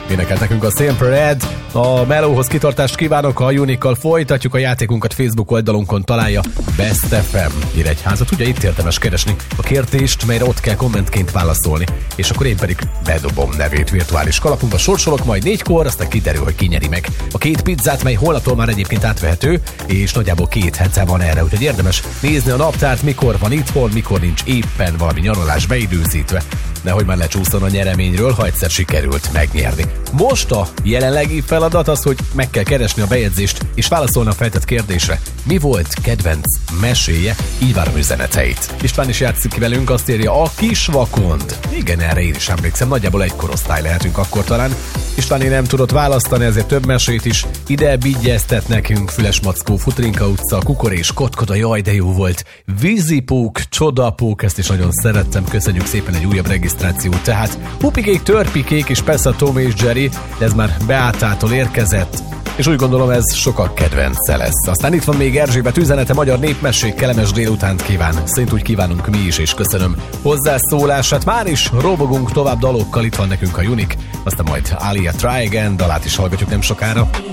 énekelt nekünk a Simple Red. A melóhoz kitartást kívánok, a Unikkal folytatjuk a játékunkat, Facebook oldalunkon találja Best FM Nyíregyházat. Ugye itt érdemes keresni a kérdést, melyre ott kell kommentként válaszolni, és akkor én pedig bedobom nevét virtuális kalapunkba, sorsolok majd 4-kor, aztán kiderül, hogy ki nyeri meg a 2 pizzát, mely holnaptól már egyébként átvehető, és nagyjából 2 hete van erre, úgyhogy érdemes nézni a naptárt, mikor van itthon, mikor nincs éppen valami nyaralás beidőzítve, nehogy már lecsúszson a nyereményről, ha egyszer sikerült megnyerni. Most a jelenlegi feladat az, hogy meg kell keresni a bejegyzést, és válaszolni a feltett kérdésre. Mi volt kedvenc meséje? Így várom üzeneteit. István is játszik ki velünk, azt írja, a Kisvakond. Igen, erre én is emlékszem, nagyjából egy korosztály lehetünk akkor talán. István nem tudott választani, ezért több mesét is ide bigyeztet nekünk. Füles Mackó, Futrinka utca, Kukorés, Kotkoda, jaj de jó volt. Vízipók, Csodapók, ezt is nagyon szerettem, köszönjük szépen egy újabb regisztrációt. Tehát Hupikék, Törpikék és persze a Tom és Jerry, ez már Beátától érkezett, és úgy gondolom ez sokak kedvence lesz. Aztán itt van még Erzsébet üzenete, magyar népmesék, kellemes délutánt kíván. Szint úgy kívánunk mi is, és köszönöm hozzászólását. Már is robogunk tovább dalokkal, itt van nekünk a Unik, aztán majd Alia Try Again dalát is hallgatjuk nem sokára.